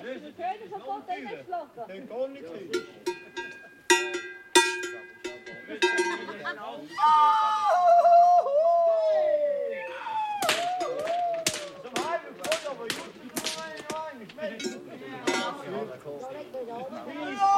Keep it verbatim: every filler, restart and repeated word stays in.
De tweede van God en met vlokken. Den kon niet zien. Som har vi fået over jorden.